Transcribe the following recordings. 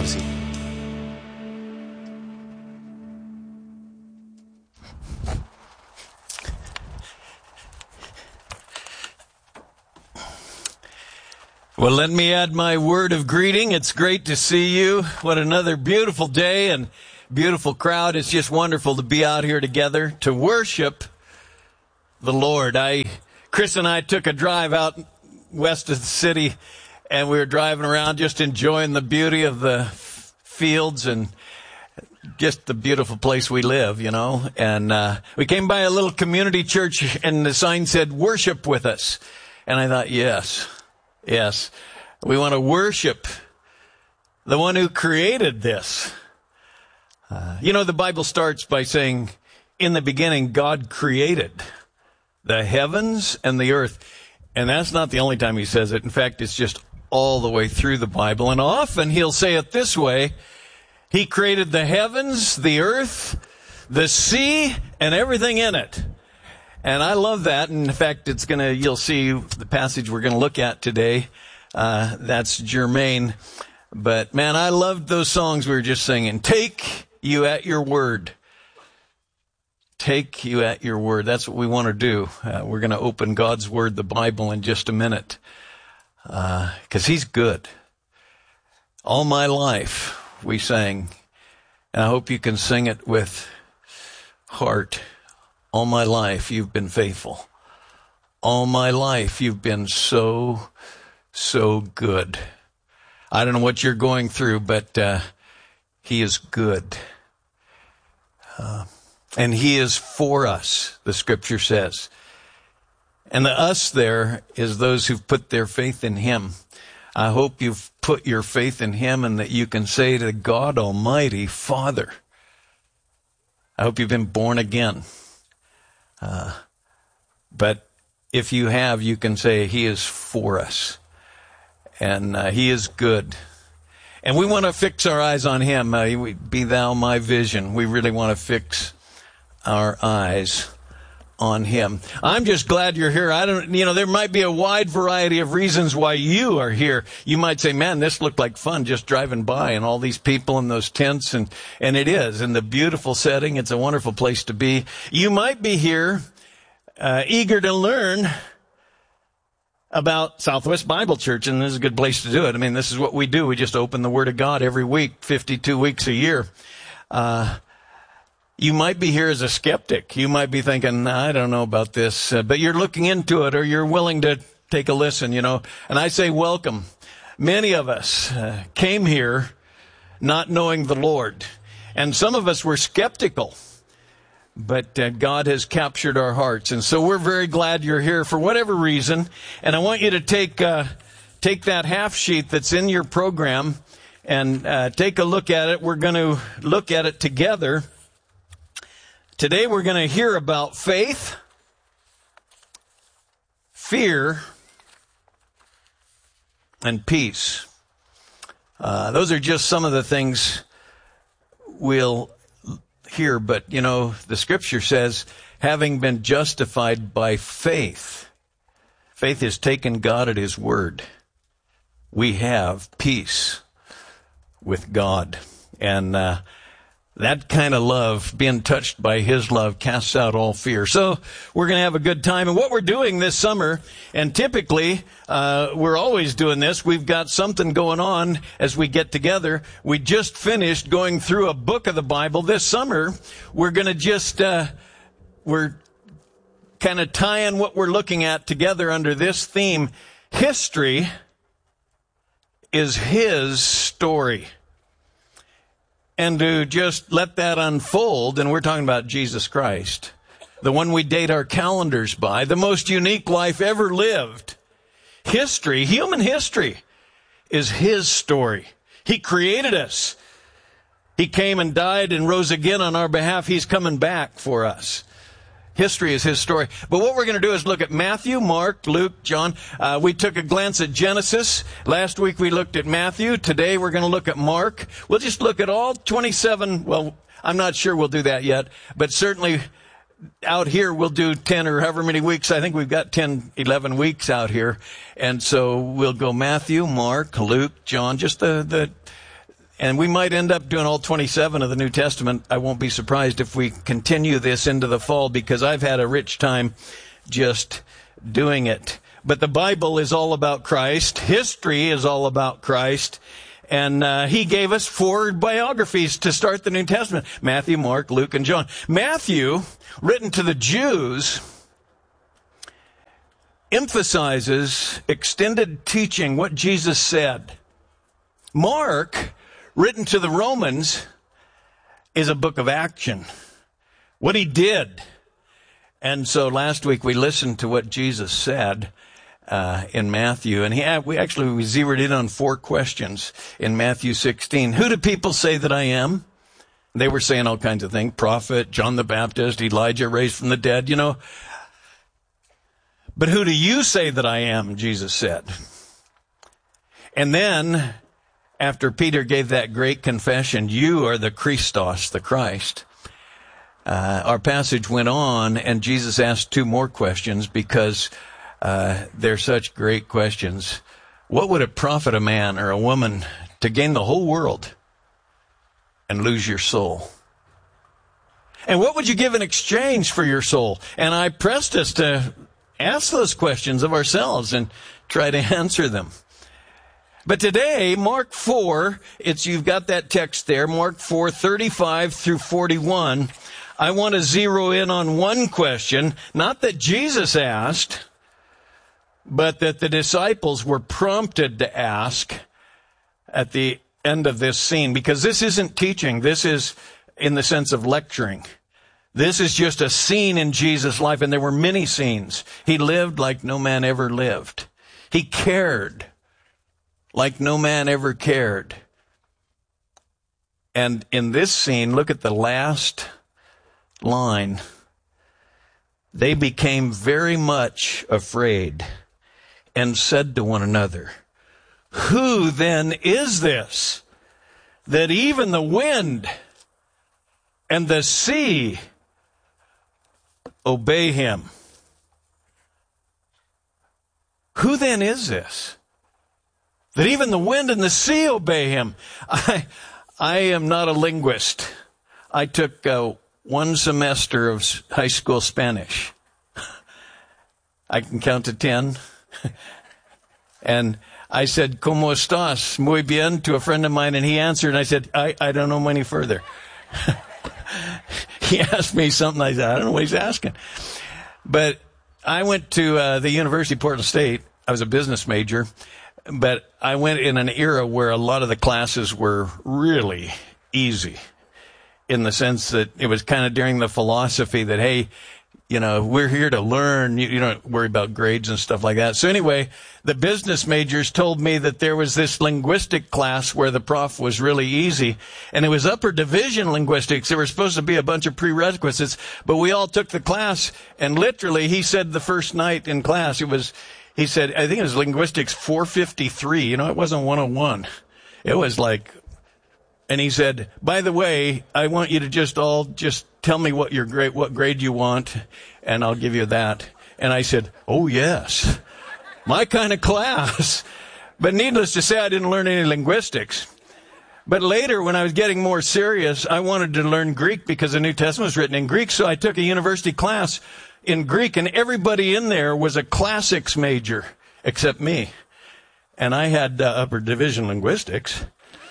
a seat. Well, let me add my word of greeting. It's great to see you. What another beautiful day and beautiful crowd. It's just wonderful to be out here together to worship the Lord. Chris and I took a drive out west of the city, and we were driving around just enjoying the beauty of the fields and just the beautiful place we live, you know. And we came by a little community church, and the sign said, "Worship with us." And I thought, yes, we want to worship the one who created this. The Bible starts by saying, in the beginning, God created the heavens and the earth. And that's not the only time he says it. In fact, it's just all the way through the Bible. And often he'll say it this way: he created the heavens, the earth, the sea, and everything in it. And I love that. And in fact, you'll see the passage we're going to look at today. That's germane. But man, I loved those songs we were just singing. Take you at your word. Take you at your word. That's what we want to do. We're going to open God's word, the Bible, in just a minute. Because he's good. All my life, we sang. And I hope you can sing it with heart. All my life, you've been faithful. All my life, you've been so, so good. I don't know what you're going through, but he is good. And he is for us, the scripture says. And the us there is those who've put their faith in him. I hope you've put your faith in him and that you can say to God Almighty, Father. I hope you've been born again. But if you have, you can say he is for us. And he is good. And we want to fix our eyes on him. Be thou my vision. We really want to fix our eyes on him. I'm just glad you're here. There might be a wide variety of reasons why you are here. You might say, man, this looked like fun just driving by and all these people in those tents. And it is. In the beautiful setting, it's a wonderful place to be. You might be here eager to learn about Southwest Bible Church, and this is a good place to do it. I mean, this is what we do. We just open the Word of God every week, 52 weeks a year. You might be here as a skeptic. You might be thinking, I don't know about this, but you're looking into it, or you're willing to take a listen, And I say welcome. Many of us came here not knowing the Lord, and some of us were skeptical. But God has captured our hearts. And so we're very glad you're here for whatever reason. And I want you to take that half sheet that's in your program and take a look at it. We're going to look at it together. Today we're going to hear about faith, fear, and peace. Those are just some of the things we'll here, but the scripture says, having been justified by faith has taken God at his word. We have peace with God. And that kind of love, being touched by his love, casts out all fear. So we're going to have a good time. And what we're doing this summer, and typically we're always doing this, we've got something going on as we get together. We just finished going through a book of the Bible. This summer, we're going to just, we're kind of tying what we're looking at together under this theme. History is his story. And to just let that unfold, and we're talking about Jesus Christ, the one we date our calendars by, the most unique life ever lived. History, human history, is his story. He created us. He came and died and rose again on our behalf. He's coming back for us. History is his story. But what we're going to do is look at Matthew, Mark, Luke, John. We took a glance at Genesis. Last week we looked at Matthew. Today we're going to look at Mark. We'll just look at all 27. Well, I'm not sure we'll do that yet. But certainly out here we'll do 10 or however many weeks. I think we've got 10, 11 weeks out here. And so we'll go Matthew, Mark, Luke, John, just the And we might end up doing all 27 of the New Testament. I won't be surprised if we continue this into the fall, because I've had a rich time just doing it. But the Bible is all about Christ. History is all about Christ. And he gave us 4 biographies to start the New Testament: Matthew, Mark, Luke, and John. Matthew, written to the Jews, emphasizes extended teaching, what Jesus said. Mark, written to the Romans, is a book of action, what he did. And so last week we listened to what Jesus said in Matthew, and we zeroed in on 4 questions in Matthew 16. Who do people say that I am? They were saying all kinds of things: prophet, John the Baptist, Elijah raised from the dead, you know. But who do you say that I am? Jesus said. And then, after Peter gave that great confession, you are the Christos, the Christ, our passage went on, and Jesus asked 2 more questions, because they're such great questions. What would it profit a man or a woman to gain the whole world and lose your soul? And what would you give in exchange for your soul? And I pressed us to ask those questions of ourselves and try to answer them. But today, Mark 4, you've got that text there, Mark 4, 35 through 41. I want to zero in on one question, not that Jesus asked, but that the disciples were prompted to ask at the end of this scene. Because this isn't teaching. This is in the sense of lecturing. This is just a scene in Jesus' life, and there were many scenes. He lived like no man ever lived. He cared like no man ever cared. And in this scene, look at the last line. They became very much afraid and said to one another, "Who then is this, that even the wind and the sea obey him?" Who then is this, that even the wind and the sea obey him? I am not a linguist. I took 1 semester of high school Spanish. I can count to 10. And I said, "¿Cómo estás? Muy bien," to a friend of mine, and he answered, and I said, I don't know any further. He asked me something, I said, I don't know what he's asking. But I went to the University of Portland State. I was a business major, but I went in an era where a lot of the classes were really easy, in the sense that it was kind of during the philosophy that, hey, you know, we're here to learn. You don't worry about grades and stuff like that. So anyway, the business majors told me that there was this linguistic class where the prof was really easy, and it was upper division linguistics. There were supposed to be a bunch of prerequisites, but we all took the class, and literally, he said the first night in class, he said, I think it was linguistics 453. You know, it wasn't 101. It was like, and he said, by the way, I want you to just tell me what grade you want, and I'll give you that. And I said, oh yes, my kind of class. But needless to say, I didn't learn any linguistics. But later, when I was getting more serious, I wanted to learn Greek because the New Testament was written in Greek. So I took a university class in Greek, and everybody in there was a classics major except me. And I had upper division linguistics.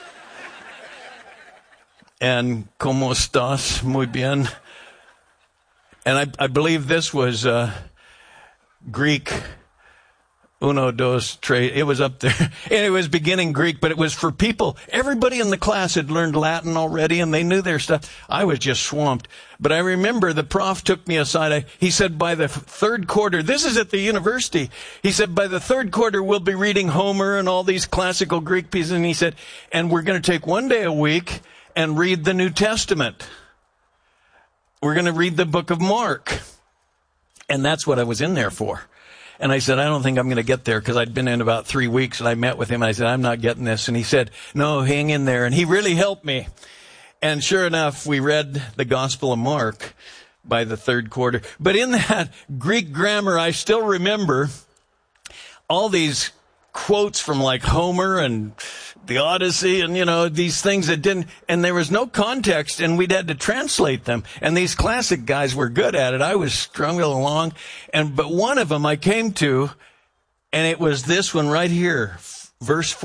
And ¿Cómo estás? Muy bien. And I believe this was Greek. Uno, dos, tres. It was up there. And it was beginning Greek, but it was for people. Everybody in the class had learned Latin already, and they knew their stuff. I was just swamped. But I remember the prof took me aside. He said, by the third quarter, this is at the university. He said, by the third quarter, we'll be reading Homer and all these classical Greek pieces. And he said, and we're going to take one day a week and read the New Testament. We're going to read the book of Mark. And that's what I was in there for. And I said, I don't think I'm going to get there, because I'd been in about 3 weeks, and I met with him, and I said, I'm not getting this. And he said, no, hang in there. And he really helped me. And sure enough, we read the Gospel of Mark by the third quarter. But in that Greek grammar, I still remember all these quotes from like Homer and the Odyssey and, these things that didn't, and there was no context, and we'd had to translate them. And these classic guys were good at it. I was struggling along. But one of them I came to, and it was this one right here, verse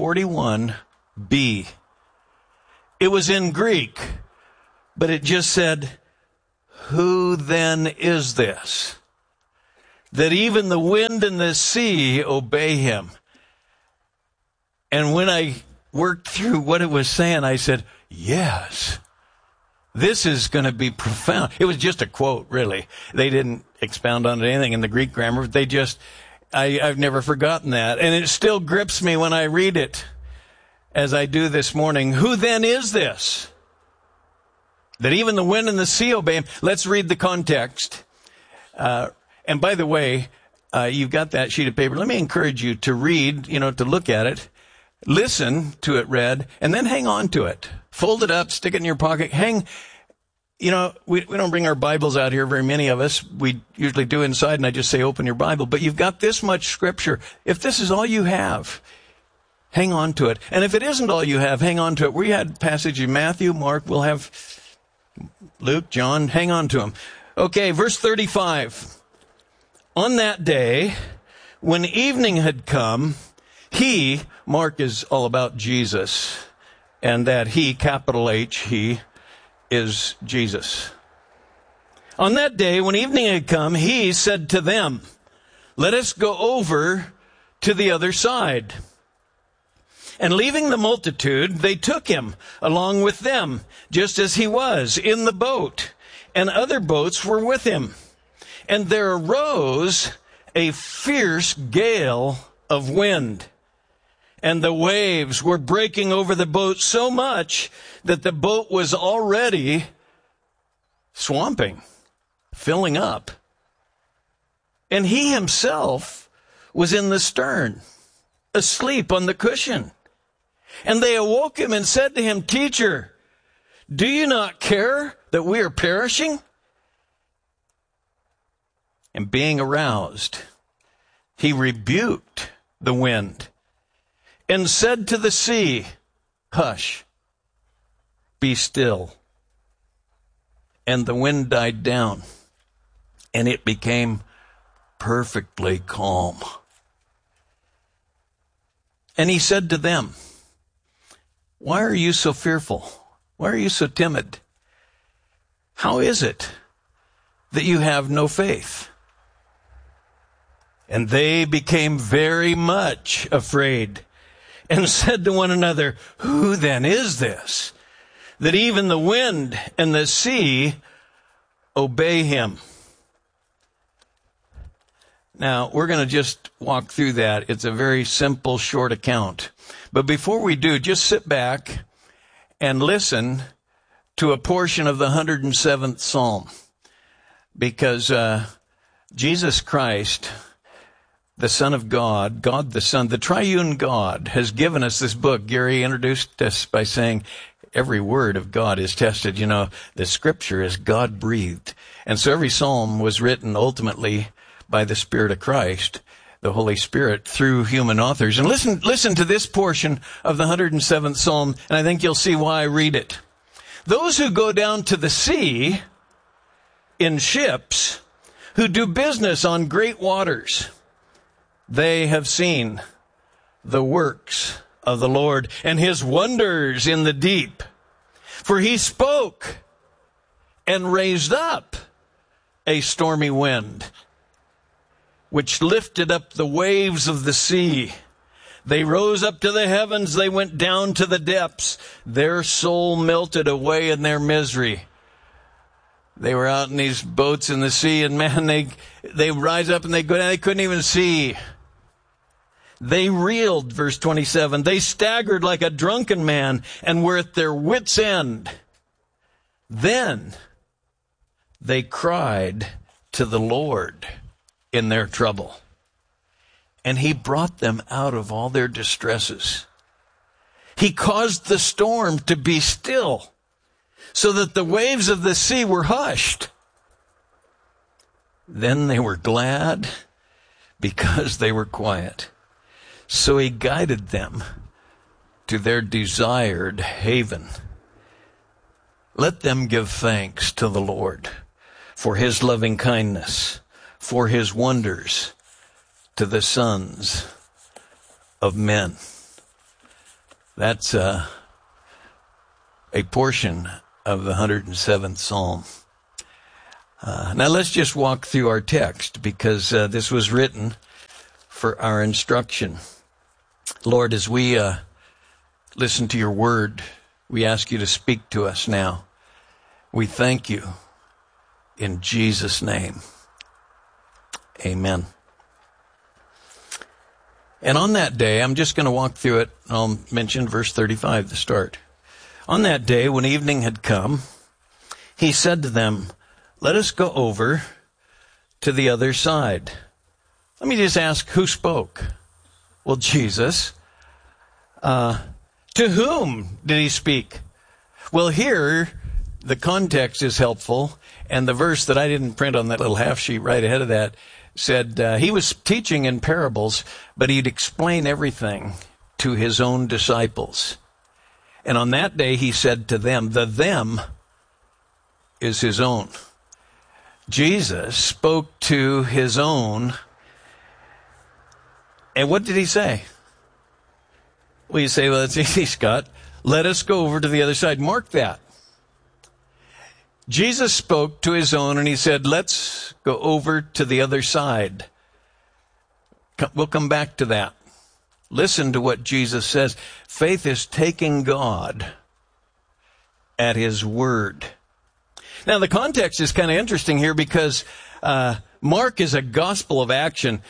41b. It was in Greek, but it just said, "Who then is this, that even the wind and the sea obey him?" And when I worked through what it was saying, I said, yes, this is going to be profound. It was just a quote, really. They didn't expound on anything in the Greek grammar. They just, I've never forgotten that. And it still grips me when I read it, as I do this morning. Who then is this, that even the wind and the sea obey him? Let's read the context. And by the way, you've got that sheet of paper. Let me encourage you to read, to look at it. Listen to it read, and then hang on to it. Fold it up, stick it in your pocket. We don't bring our Bibles out here, very many of us. We usually do inside, and I just say, open your Bible. But you've got this much scripture. If this is all you have, hang on to it. And if it isn't all you have, hang on to it. We had passage in Matthew, Mark, we'll have Luke, John, hang on to them. Okay, verse 35. On that day, when evening had come, he, Mark is all about Jesus, and that he, capital H, he, is Jesus. On that day, when evening had come, he said to them, "Let us go over to the other side." And leaving the multitude, they took him along with them, just as he was, in the boat, and other boats were with him. And there arose a fierce gale of wind, and the waves were breaking over the boat so much that the boat was already swamping, filling up. And he himself was in the stern, asleep on the cushion. And they awoke him and said to him, "Teacher, do you not care that we are perishing?" And being aroused, he rebuked the wind and said to the sea, "Hush, be still." And the wind died down, and it became perfectly calm. And he said to them, "Why are you so fearful? Why are you so timid? How is it that you have no faith?" And they became very much afraid, and said to one another, "Who then is this, that even the wind and the sea obey him?" Now, we're going to just walk through that. It's a very simple, short account. But before we do, just sit back and listen to a portion of the 107th Psalm. Because Jesus Christ, the Son of God, God the Son, the triune God, has given us this book. Gary introduced us by saying every word of God is tested. The scripture is God-breathed. And so every psalm was written ultimately by the Spirit of Christ, the Holy Spirit, through human authors. And listen to this portion of the 107th Psalm, and I think you'll see why I read it. "Those who go down to the sea in ships, who do business on great waters, they have seen the works of the Lord and his wonders in the deep. For he spoke and raised up a stormy wind, which lifted up the waves of the sea. They rose up to the heavens, they went down to the depths. Their soul melted away in their misery." They were out in these boats in the sea, and man, they rise up and they go down, they couldn't even see. They reeled, verse 27, they staggered like a drunken man and were at their wits' end. Then they cried to the Lord in their trouble, and he brought them out of all their distresses. He caused the storm to be still, so that the waves of the sea were hushed. Then they were glad because they were quiet. So he guided them to their desired haven. Let them give thanks to the Lord for his loving kindness, for his wonders to the sons of men. That's a portion of the 107th Psalm. Now let's just walk through our text, because this was written for our instruction. Lord, as we listen to your word, we ask you to speak to us now. We thank you in Jesus' name. Amen. And on that day, I'm just going to walk through it. I'll mention verse 35 to start. On that day, when evening had come, he said to them, let us go over to the other side. Let me just ask, who spoke? Well, Jesus. To whom did he speak? Well, here, the context is helpful, and the verse that I didn't print on that little half sheet right ahead of that said he was teaching in parables, but he'd explain everything to his own disciples. And on that day, he said to them, the them is his own. Jesus spoke to his own, and what did he say? Well, you say, well, it's easy, Scott. Let us go over to the other side. Mark that. Jesus spoke to his own, and he said, let's go over to the other side. We'll come back to that. Listen to what Jesus says. Faith is taking God at his word. Now, the context is kind of interesting here, because Mark is a gospel of action.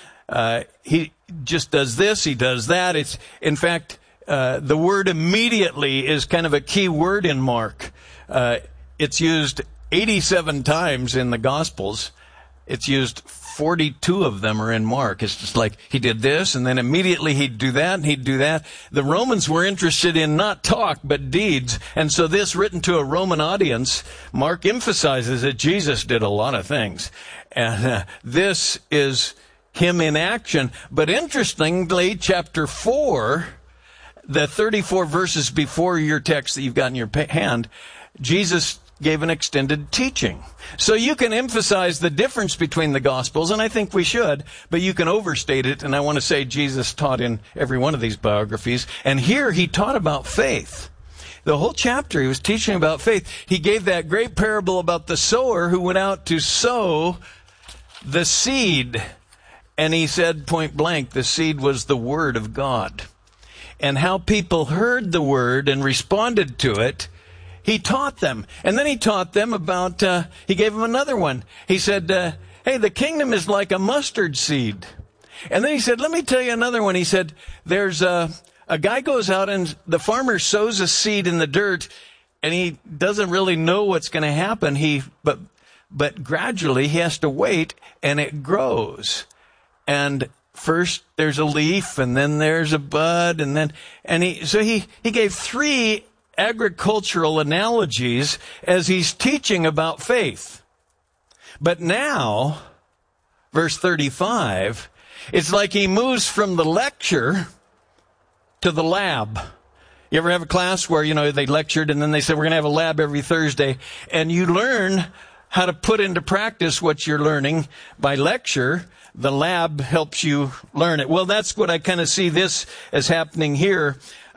He just does this, he does that. It's, in fact, the word immediately is kind of a key word in Mark. It's used 87 times in the Gospels. It's used 42 of them are in Mark. It's just like he did this, and then immediately he'd do that, and he'd do that. The Romans were interested in not talk, but deeds. And so this, written to a Roman audience, Mark emphasizes that Jesus did a lot of things. And this is him in action. But interestingly, chapter 4, the 34 verses before your text that you've got in your hand, Jesus gave an extended teaching. So you can emphasize the difference between the Gospels, and I think we should, but you can overstate it, and I want to say Jesus taught in every one of these biographies, and here he taught about faith. The whole chapter he was teaching about faith. He gave that great parable about the sower who went out to sow the seed, and he said point blank, the seed was the Word of God. And how people heard the Word and responded to it, he taught them. And then he taught them about, he gave them another one. He said, hey, the kingdom is like a mustard seed. And then he said, let me tell you another one. He said, there's a guy goes out and the farmer sows a seed in the dirt, and he doesn't really know what's going to happen. But gradually he has to wait, and it grows. And first there's a leaf, and then there's a bud, and he gave 3 agricultural analogies as he's teaching about faith. But now, verse 35, it's like he moves from the lecture to the lab. You ever have a class where, they lectured and then they said, we're going to have a lab every Thursday, and you learn how to put into practice what you're learning by lecture. The lab helps you learn it. Well, that's what I kind of see this as happening here.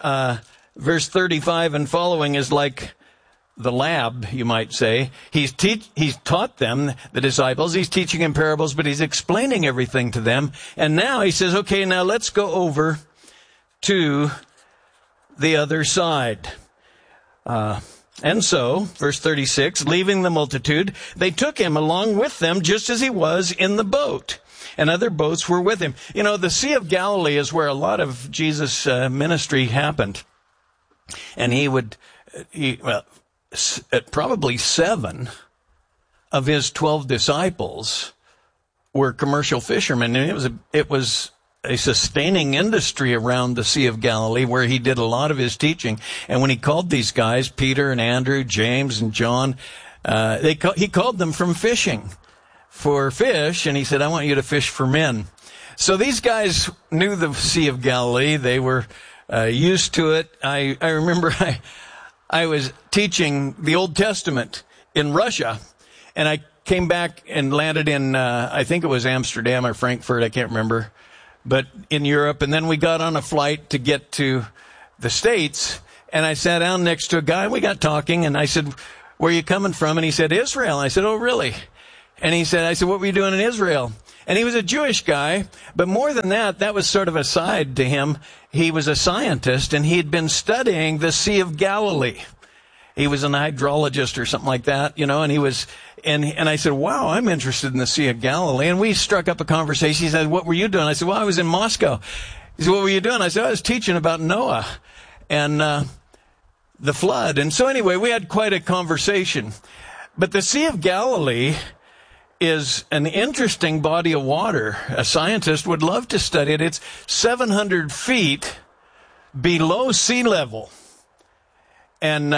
Verse 35 and following is like the lab, you might say. He's taught them, the disciples. He's teaching in parables, but he's explaining everything to them. And now he says, okay, now let's go over to the other side. And so, verse 36, leaving the multitude, they took him along with them just as he was in the boat. And other boats were with him. The Sea of Galilee is where a lot of Jesus' ministry happened. And probably 7 of his 12 disciples were commercial fishermen. And it was a sustaining industry around the Sea of Galilee where he did a lot of his teaching. And when he called these guys, Peter and Andrew, James and John, he called them from fishing for fish. And he said, I want you to fish for men. So these guys knew the Sea of Galilee. They were used to it. I remember I was teaching the Old Testament in Russia, and I came back and landed in, I think it was Amsterdam or Frankfurt, I can't remember, but in Europe. And then we got on a flight to get to the States, and I sat down next to a guy. We got talking, and I said, "Where are you coming from?" And he said, "Israel." I said, "Oh, really?" And I said, "What were you doing in Israel?" And he was a Jewish guy, but more than that, that was sort of a side to him. He was a scientist, and he had been studying the Sea of Galilee. He was an hydrologist or something like that, and he was, and I said, "Wow, I'm interested in the Sea of Galilee." And we struck up a conversation. He said, "What were you doing?" I said, "Well, I was in Moscow." He said, "What were you doing?" I said, "I was teaching about Noah and the flood." And so anyway, we had quite a conversation. But the Sea of Galilee is an interesting body of water. A scientist would love to study it. It's 700 feet below sea level. And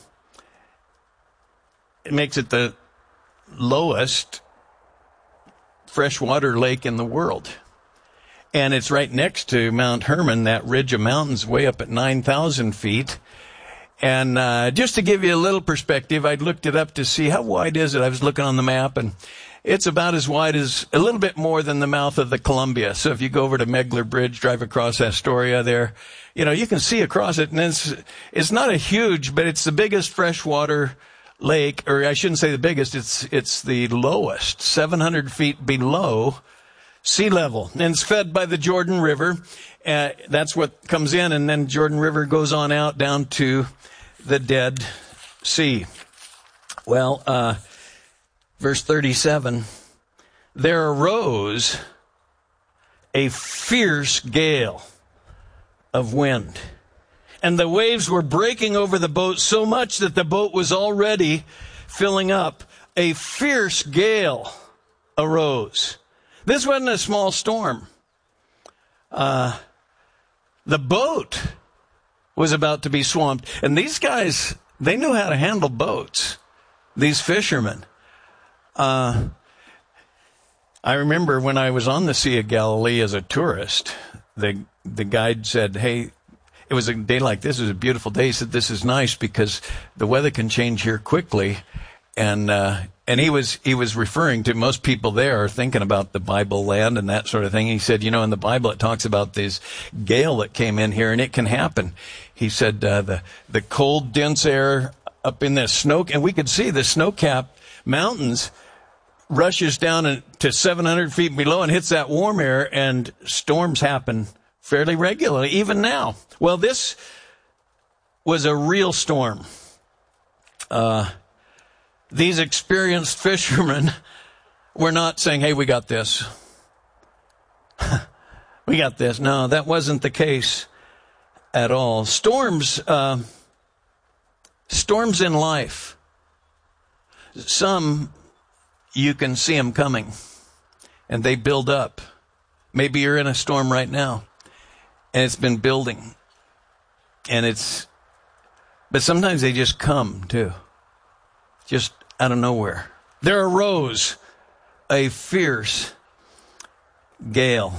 it makes it the lowest freshwater lake in the world. And it's right next to Mount Hermon, that ridge of mountains way up at 9,000 feet. And just to give you a little perspective, I'd looked it up to see how wide is it. I was looking on the map, and it's about as wide as, a little bit more than the mouth of the Columbia. So if you go over to Megler Bridge, drive across Astoria there, you can see across it. And it's not a huge, but it's the biggest freshwater lake, or I shouldn't say the biggest, it's the lowest, 700 feet below sea level. And it's fed by the Jordan River. That's what comes in, and then Jordan River goes on out down to the Dead Sea. Well, verse 37, there arose a fierce gale of wind, and the waves were breaking over the boat so much that the boat was already filling up. A fierce gale arose. This wasn't a small storm. The boat was about to be swamped. And these guys, they knew how to handle boats, these fishermen. I remember when I was on the Sea of Galilee as a tourist, the guide said, "Hey," it was a day like this, it was a beautiful day. He said, "This is nice because the weather can change here quickly." And he was referring to, most people there are thinking about the Bible land and that sort of thing. He said, in the Bible it talks about this gale that came in here, and it can happen. He said the cold, dense air up in the snow, and we could see the snow-capped mountains rushes down to 700 feet below and hits that warm air, and storms happen fairly regularly, even now. Well, this was a real storm. These experienced fishermen were not saying, "Hey, we got this. We got this." No, that wasn't the case at all. Storms in life. Some, you can see them coming, and they build up. Maybe you're in a storm right now, and it's been building. But sometimes they just come, too. Just out of nowhere. There arose a fierce gale.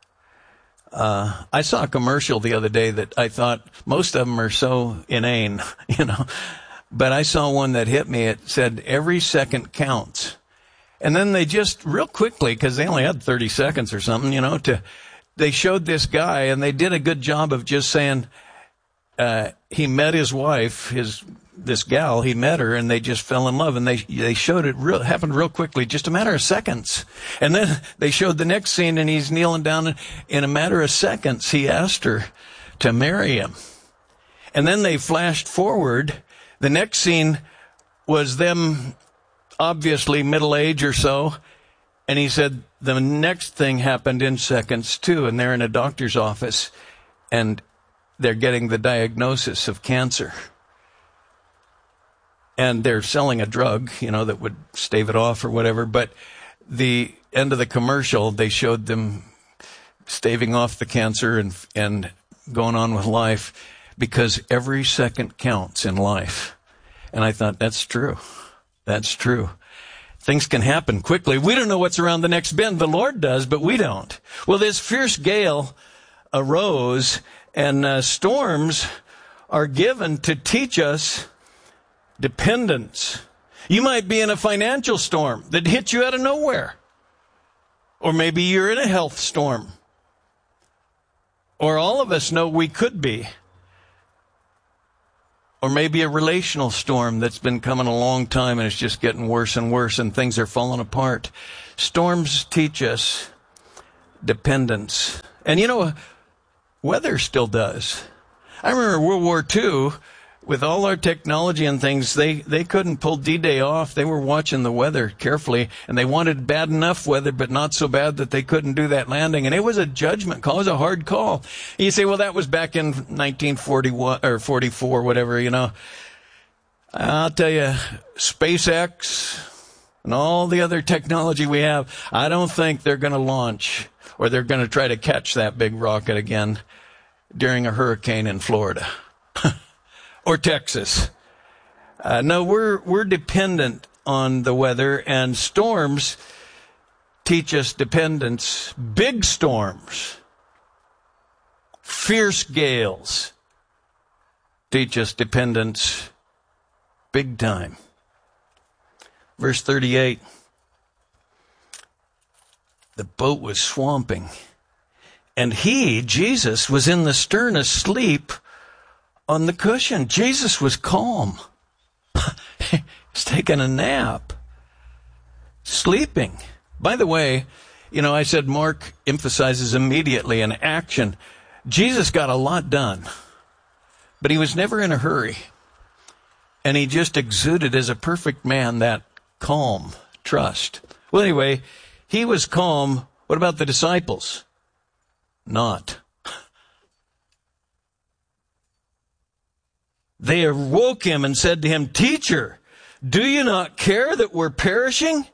I saw a commercial the other day that I thought most of them are so inane, but I saw one that hit me. It said, "Every second counts." And then they just real quickly, because they only had 30 seconds or something, they showed this guy, and they did a good job of just saying, he met his wife, this gal, he met her, and they just fell in love. And they showed it happened real quickly, just a matter of seconds. And then they showed the next scene, and he's kneeling down, in a matter of seconds, he asked her to marry him. And then they flashed forward. The next scene was them, obviously middle age or so. And he said the next thing happened in seconds too. And they're in a doctor's office, and they're getting the diagnosis of cancer. And they're selling a drug, that would stave it off or whatever. But the end of the commercial, they showed them staving off the cancer and going on with life, because every second counts in life. And I thought, that's true. That's true. Things can happen quickly. We don't know what's around the next bend. The Lord does, but we don't. Well, this fierce gale arose, and storms are given to teach us dependence. You might be in a financial storm that hits you out of nowhere. Or maybe you're in a health storm. Or all of us know we could be. Or maybe a relational storm that's been coming a long time and it's just getting worse and worse and things are falling apart. Storms teach us dependence. And you know, weather still does. I remember World War II, with all our technology and things, they couldn't pull D-Day off. They were watching the weather carefully, and they wanted bad enough weather, but not so bad that they couldn't do that landing. And it was a judgment call. It was a hard call. And you say, well, that was back in 1941 or 44, whatever, you know. I'll tell you, SpaceX and all the other technology we have, I don't think they're going to launch or they're going to try to catch that big rocket again during a hurricane in Florida. Or Texas. No, we're dependent on the weather, and storms teach us dependence. Big storms, fierce gales teach us dependence big time. Verse 38, the boat was swamping, and he, Jesus, was in the stern asleep on the cushion. Jesus was calm. He's taking a nap. Sleeping. By the way, you know, I said Mark emphasizes immediately in action. Jesus got a lot done, but he was never in a hurry. And he just exuded as a perfect man that calm, trust. Well, anyway, he was calm. What about the disciples? Not. They awoke him and said to him, "Teacher, do you not care that we're perishing?"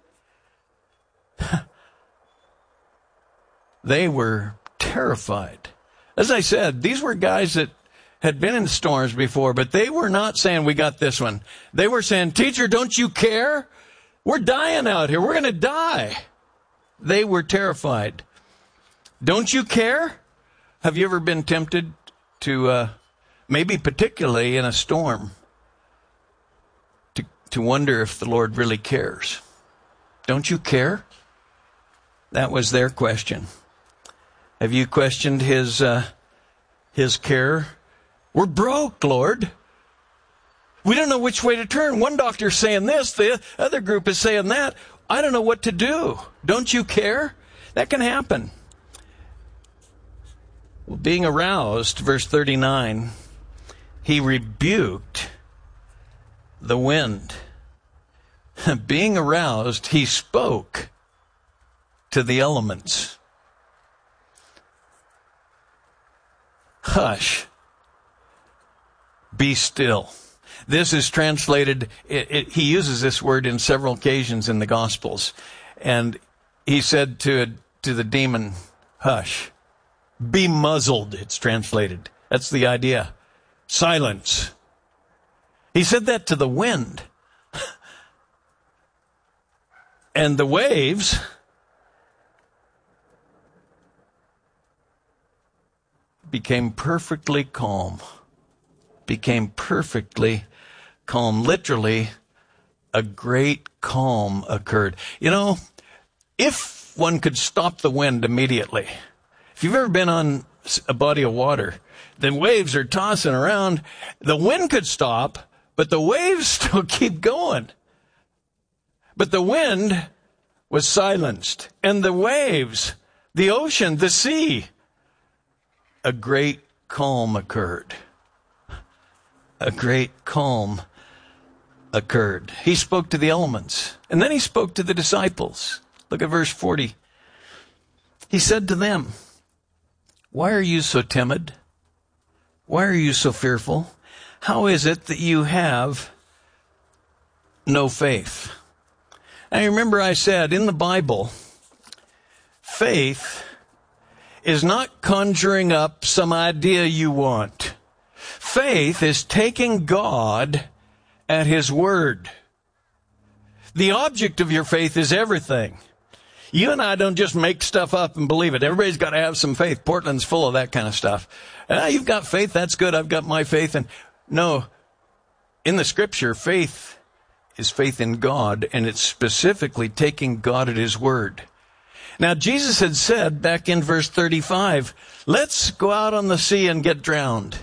They were terrified. As I said, these were guys that had been in storms before, but they were not saying, "We got this one." They were saying, "Teacher, don't you care? We're dying out here. We're going to die." They were terrified. Don't you care? Have you ever been tempted to, maybe particularly in a storm, to wonder if the Lord really cares? Don't you care? That was their question. Have you questioned his care? We're broke, Lord. We don't know which way to turn. One doctor's saying this, the other group is saying that. I don't know what to do. Don't you care? That can happen. Well, being aroused, verse 39, he rebuked the wind. Being aroused, he spoke to the elements. Hush. Be still. This is translated, he uses this word in several occasions in the Gospels. And he said to the demon, hush. Be muzzled, it's translated. That's the idea. Silence. He said that to the wind. And the waves became perfectly calm. Became perfectly calm. Literally, a great calm occurred. You know, if one could stop the wind immediately, if you've ever been on a body of water, the waves are tossing around, the wind could stop, but the waves still keep going. But the wind was silenced, and the waves, the ocean, the sea, a great calm occurred. A great calm occurred. He spoke to the elements, and then he spoke to the disciples. Look at verse 40. He said to them, "Why are you so timid? Why are you so fearful? How is it that you have no faith?" Now, remember I said in the Bible, faith is not conjuring up some idea you want. Faith is taking God at His word. The object of your faith is everything. You and I don't just make stuff up and believe it. Everybody's got to have some faith. Portland's full of that kind of stuff. You've got faith, that's good. I've got my faith. And no, in the scripture, faith is faith in God, and it's specifically taking God at his word. Now, Jesus had said back in verse 35, let's go out on the sea and get drowned.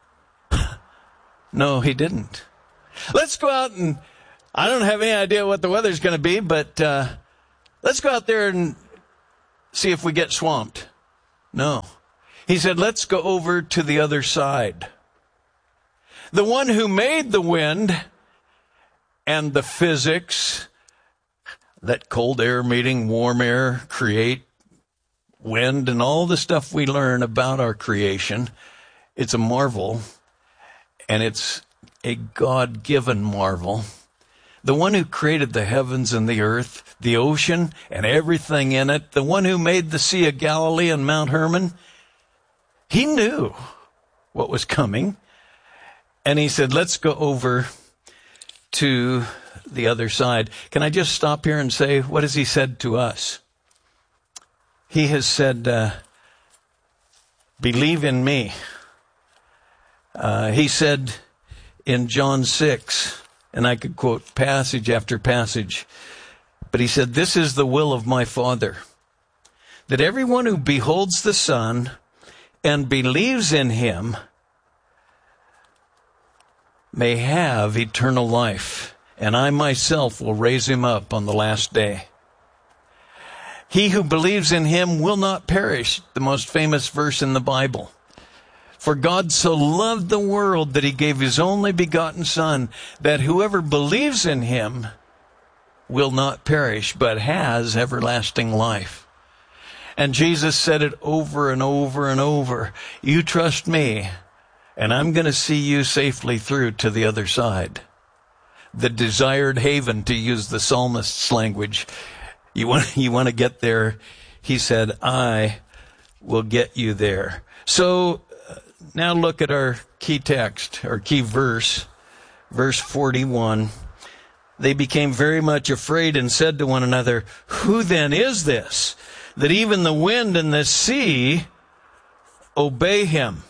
No, he didn't. Let's go out and, I don't have any idea what the weather's going to be, but let's go out there and see if we get swamped. No. He said, let's go over to the other side. The one who made the wind and the physics, let cold air meeting warm air create wind and all the stuff we learn about our creation, it's a marvel, and it's a God-given marvel. The one who created the heavens and the earth, the ocean and everything in it, the one who made the Sea of Galilee and Mount Hermon, he knew what was coming. And he said, let's go over to the other side. Can I just stop here and say, what has he said to us? He has said, believe in me. He said in John 6, and I could quote passage after passage, but he said, this is the will of my Father, that everyone who beholds the Son and believes in him may have eternal life, and I myself will raise him up on the last day. He who believes in him will not perish, the most famous verse in the Bible. For God so loved the world that he gave his only begotten Son, that whoever believes in him will not perish, but has everlasting life. And Jesus said it over and over and over. You trust me, and I'm going to see you safely through to the other side. The desired haven, to use the psalmist's language. You want to get there. He said, I will get you there. So now look at our key text, or key verse, verse 41. They became very much afraid and said to one another, who then is this, that even the wind and the sea obey him?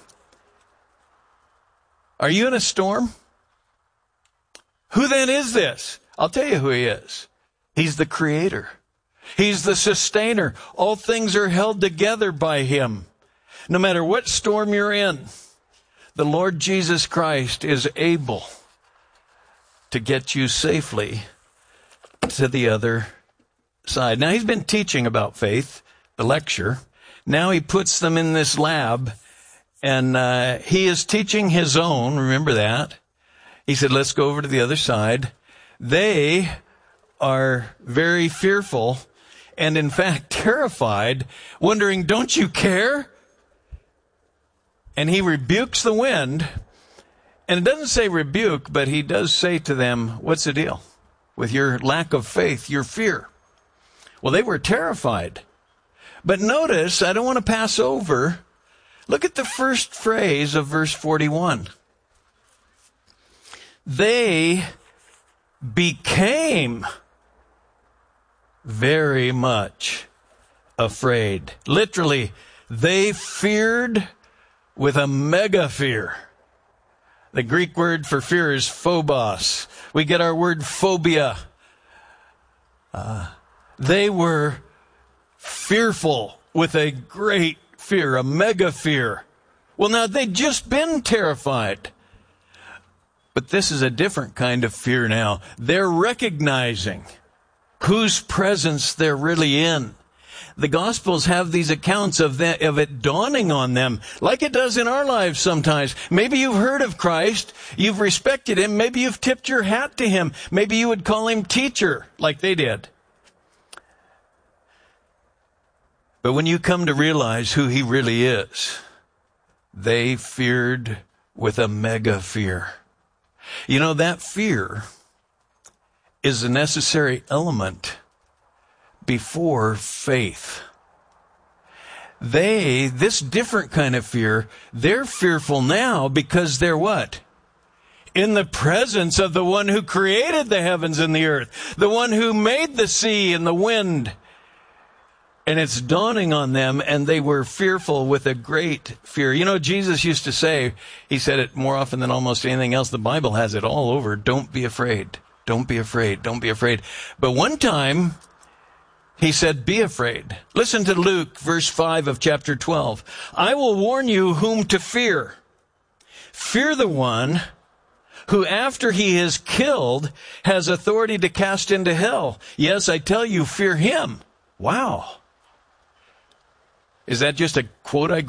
Are you in a storm? Who then is this? I'll tell you who he is. He's the creator. He's the sustainer. All things are held together by him. No matter what storm you're in, the Lord Jesus Christ is able to get you safely to the other side. Now, he's been teaching about faith, the lecture. Now he puts them in this lab, and he is teaching his own. Remember that. He said, let's go over to the other side. They are very fearful and, in fact, terrified, wondering, don't you care? And he rebukes the wind. And it doesn't say rebuke, but he does say to them, what's the deal with your lack of faith, your fear? Well, they were terrified. But notice, I don't want to pass over, look at the first phrase of verse 41. They became very much afraid. Literally, they feared with a mega fear. The Greek word for fear is phobos. We get our word phobia. They were fearful with a great fear, a mega fear. Well, now, they'd just been terrified. But this is a different kind of fear now. They're recognizing whose presence they're really in. The Gospels have these accounts of it dawning on them, like it does in our lives sometimes. Maybe you've heard of Christ, you've respected him, maybe you've tipped your hat to him, maybe you would call him teacher, like they did. But when you come to realize who he really is, they feared with a mega fear. You know, that fear is a necessary element before faith. This different kind of fear, they're fearful now because they're what? in the presence of the one who created the heavens and the earth, the one who made the sea and the wind. And it's dawning on them, and they were fearful with a great fear. You know, Jesus used to say, he said it more often than almost anything else. The Bible has it all over. Don't be afraid. Don't be afraid. Don't be afraid. But one time, he said, be afraid. Listen to Luke, verse 5 of chapter 12. I will warn you whom to fear. Fear the one who, after he is killed, has authority to cast into hell. Yes, I tell you, fear him. Wow. Is that just a quote I